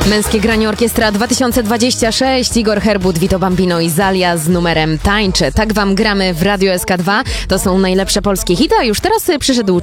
Męskie granie orkiestra 2026, Igor Herbut, Vito Bambino i Zalia z numerem Tańczę. Tak wam gramy w Radio SK2. To są najlepsze polskie hity, a już teraz przyszedł